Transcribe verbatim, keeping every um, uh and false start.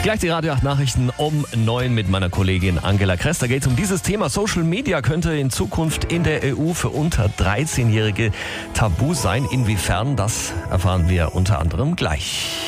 Gleich die Radio acht Nachrichten um neun mit meiner Kollegin Angela Kress. Da geht es um dieses Thema. Social Media könnte in Zukunft in der E U für unter dreizehnjährige tabu sein. Inwiefern, das erfahren wir unter anderem gleich.